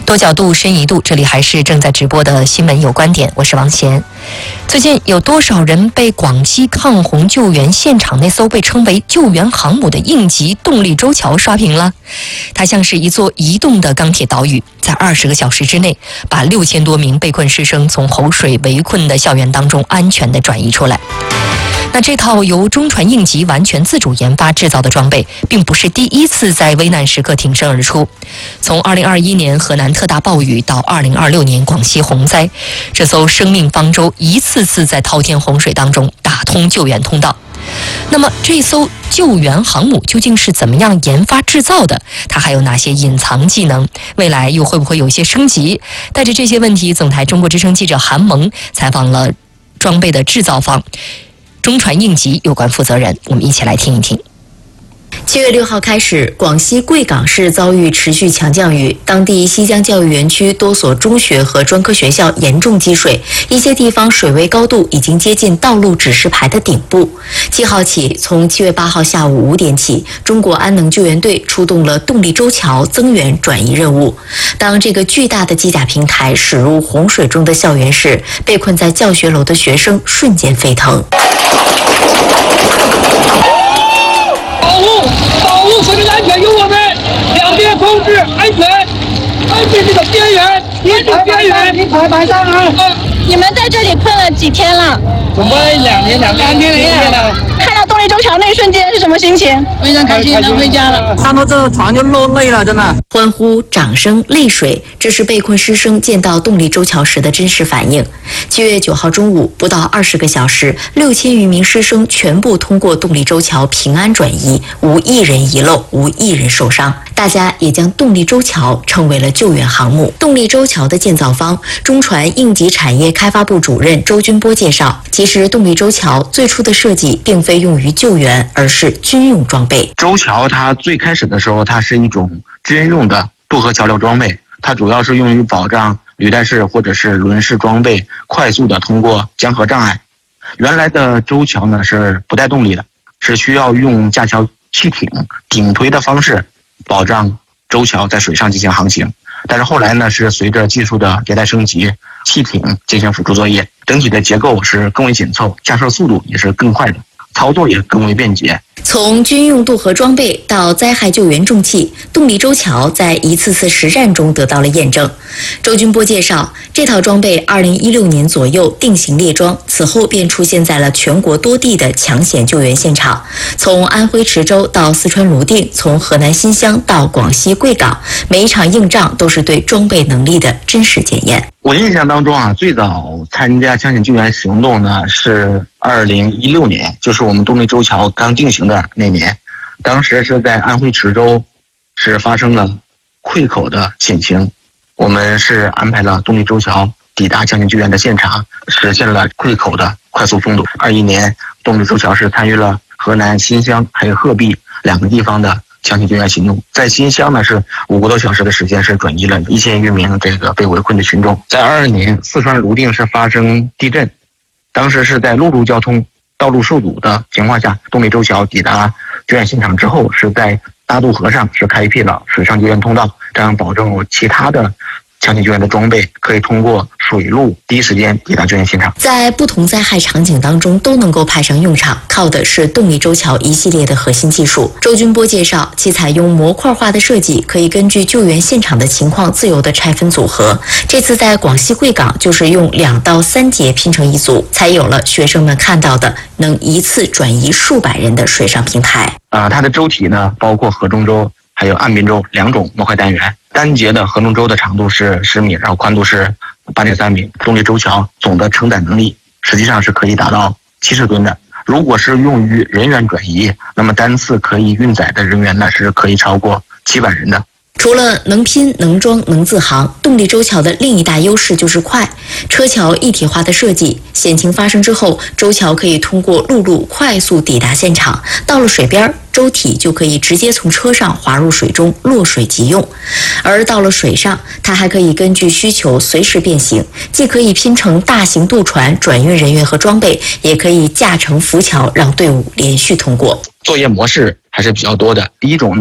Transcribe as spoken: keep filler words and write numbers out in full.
多角度、深一度，这里还是正在直播的新闻有观点，我是王贤。最近有多少人被广西抗洪救援现场那艘被称为救援航母的应急动力舟桥刷屏了？它像是一座移动的钢铁岛屿，在二十个小时之内，把六千多名被困师生从洪水围困的校园当中安全地转移出来。那这套由中船应急完全自主研发制造的装备，并不是第一次在危难时刻挺身而出。从二零二一年河南特大暴雨到二零二六年广西洪灾，这艘生命方舟一次次在滔天洪水当中打通救援通道。那么这艘救援航母究竟是怎么样研发制造的？它还有哪些隐藏技能？未来又会不会有一些升级？带着这些问题，总台中国之声记者韩萌采访了装备的制造方中船应急有关负责人，我们一起来听一听。 七月六号开始，广西贵港市遭遇持续强降雨，当地西江教育园区多所中学和专科学校严重积水，一些地方水位高度已经接近道路指示牌的顶部。七号起，从七月八号下午五点起，中国安能救援队出动了动力舟桥增援转移任务。当这个巨大的机甲平台驶入洪水中的校园时，被困在教学楼的学生瞬间沸腾。 保护保护生命安全由我们两边控制安全，安全这个边缘，边境边缘，你排排上啊！ 你们在这里困了几天了？ 准备两年两三天了。 看到动力舟桥那一瞬间是什么心情？ 非常开心，能回家了。 看到这个船就落泪了，真的。 欢呼、掌声、泪水，这是被困师生见到动力舟桥时的真实反应。七月九号中午，不到二十个小时，六千余名师生全部通过动力舟桥平安转移，无一人遗漏，无一人受伤。大家也将动力舟桥称为了救援航母。动力舟桥的建造方中船应急产业开发部主任周军波介绍，其实动力舟桥最初的设计并非用于救援，而是军用装备。 舟桥它最开始的时候，它是一种军用的渡河桥梁装备，它主要是用于保障履带式或者是轮式装备快速的通过江河障碍。原来的舟桥呢是不带动力的，是需要用架桥汽艇顶推的方式保障舟桥在水上进行航行。但是后来呢，是随着技术的迭代升级，汽艇进行辅助作业，整体的结构是更为紧凑，架设速度也是更快的，操作也更为便捷。 从军用渡河装备到灾害救援重器，动力舟桥在一次次实战中得到了验证。周军波介绍，这套装备二零一六年左右定型列装，此后便出现在了全国多地的抢险救援现场。从安徽池州到四川泸定，从河南新乡到广西贵港，每一场硬仗都是对装备能力的真实检验。 我印象当中啊，最早参加抢险救援行动呢是二零一六年，就是我们动力舟桥刚定型的那年。当时是在安徽池州，是发生了溃口的险情，我们是安排了动力舟桥抵达抢险救援的现场，实现了溃口的快速封堵。二一年，动力舟桥是参与了河南新乡还有鹤壁两个地方的抢险救援行动。在新乡呢，是五个多小时的时间是转移了一千余名这个被围困的群众。在二二年，四川泸定是发生地震，当时是在陆路交通道路受阻的情况下，动力舟桥抵达救援现场之后，是在大渡河上是开辟了水上救援通道，这样保证其他的抢险救援的装备可以通过水路第一时间抵达救援现场。 在不同灾害场景当中都能够派上用场，靠的是动力舟桥一系列的核心技术。周军波介绍，其采用模块化的设计，可以根据救援现场的情况自由的拆分组合。这次在广西贵港就是用两到三节拼成一组，才有了学生们看到的能一次转移数百人的水上平台。 啊、呃，它的舟体呢包括河中舟还有岸边舟两种模块单元。单节的河中舟的长度是十米，然后宽度是八点三米。动力舟桥总的承载能力实际上是可以达到七十吨的。如果是用于人员转移，那么单次可以运载的人员呢是可以超过七百人的。 除了能拼、能装、能自航，动力舟桥的另一大优势就是快。车桥一体化的设计，险情发生之后，舟桥可以通过陆路快速抵达现场。到了水边，舟体就可以直接从车上滑入水中，落水即用。而到了水上，它还可以根据需求随时变形，既可以拼成大型渡船转运人员和装备，也可以架成浮桥让队伍连续通过。 作业模式还是比较多的。第一种